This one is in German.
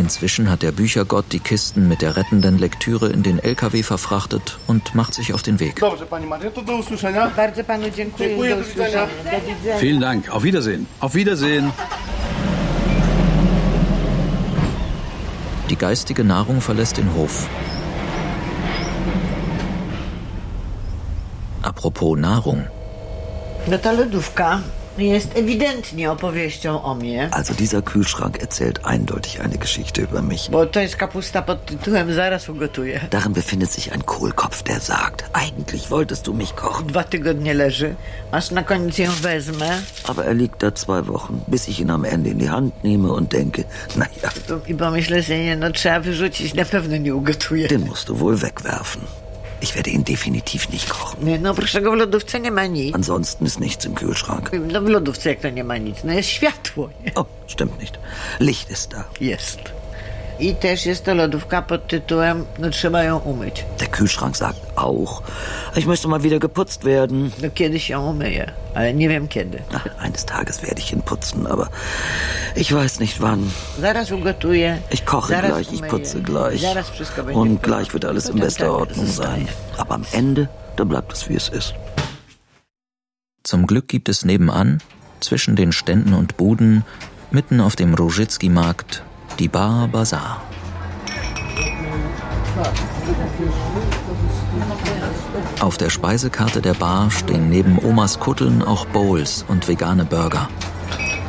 Inzwischen hat der Büchergott die Kisten mit der rettenden Lektüre in den LKW verfrachtet und macht sich auf den Weg. Vielen Dank. Auf Wiedersehen. Auf Wiedersehen. Die geistige Nahrung verlässt den Hof. Apropos Nahrung. Ta lodówka jest ewidentnie opowieścią o mnie. Also dieser Kühlschrank erzählt eindeutig eine Geschichte über mich. Bo to jest kapusta pod tytułem Zaraz ugotuję. Darin befindet sich ein Kohlkopf, der sagt, eigentlich wolltest du mich kochen. 2 tygodnie leży, aż na koniec ją wezmę. Aber er liegt da 2 Wochen, bis ich ihn am Ende in die Hand nehme und denke, naja. I pomyślę sobie, no trzeba wyrzucić, na pewno nie ugotuję. Den musst du wohl wegwerfen. Ich werde ihn definitiv nicht kochen. Nie, no proszę go, w lodówce nie ma nic. Ansonsten ist nichts im Kühlschrank. No w lodówce jak to nie ma nic? No jest światło, nie? Oh, stimmt nicht. Licht ist da. Jest. I też jest to lodówka pod tytułem, no trzeba ją umyć. Der Kühlschrank sagt auch, ich möchte mal wieder geputzt werden. No kiedyś ją umyję, ale nie wiem kiedy. Ach, eines Tages werde ich ihn putzen, aber ich weiß nicht wann. Zaraz ugotuję. Ich koche gleich, ich putze gleich. Und gleich wird alles in bester Ordnung sein. Aber am Ende, da bleibt es wie es ist. Zum Glück gibt es nebenan, zwischen den Ständen und Buden, mitten auf dem Różycki-Markt, die Bar Bazar. Auf der Speisekarte der Bar stehen neben Omas Kutteln auch Bowls und vegane Burger.